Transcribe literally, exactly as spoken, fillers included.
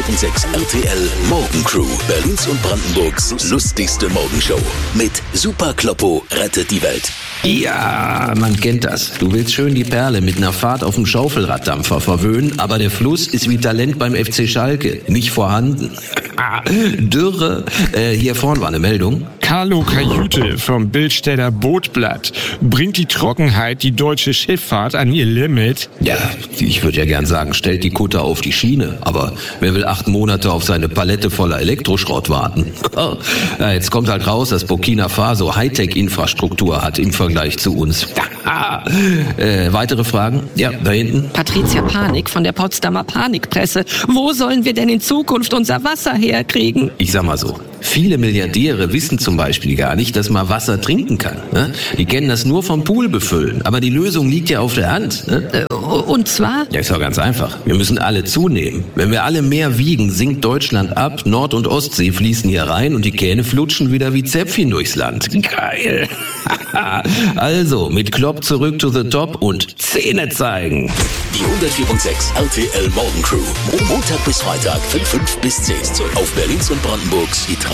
vier Komma sechs R T L Morgencrew. Berlins und Brandenburgs lustigste Morgenshow. Mit Super Kloppo rettet die Welt. Ja, man kennt das. Du willst schön die Perle mit einer Fahrt auf dem Schaufelraddampfer verwöhnen, aber der Fluss ist wie Talent beim F C Schalke. Nicht vorhanden. Dürre. Äh, hier vorne war eine Meldung. Carlo Kajüte vom Bildsteller Bootblatt bringt die Trockenheit die deutsche Schifffahrt an ihr Limit. Ja, ich würde ja gern sagen, stellt die Kutter auf die Schiene. Aber wer will acht Monate auf seine Palette voller Elektroschrott warten? Ja, jetzt kommt halt raus, dass Burkina Faso Hightech-Infrastruktur hat im Vergleich zu uns. äh, weitere Fragen? Ja, da hinten. Patricia Panik von der Potsdamer Panikpresse. Wo sollen wir denn in Zukunft unser Wasser herkriegen? Ich sag mal so. Viele Milliardäre wissen zum Beispiel gar nicht, dass man Wasser trinken kann. Ne? Die kennen das nur vom Pool befüllen. Aber die Lösung liegt ja auf der Hand. Ne? Und zwar? Ja, ist doch ganz einfach. Wir müssen alle zunehmen. Wenn wir alle mehr wiegen, sinkt Deutschland ab, Nord- und Ostsee fließen hier rein und die Kähne flutschen wieder wie Zäpfchen durchs Land. Geil. Also, mit Klopp zurück to the top und Zähne zeigen. Die hundertvier Komma sechs R T L Morgencrew. Montag bis Freitag von fünf bis zehn. Auf Berlins und Brandenburgs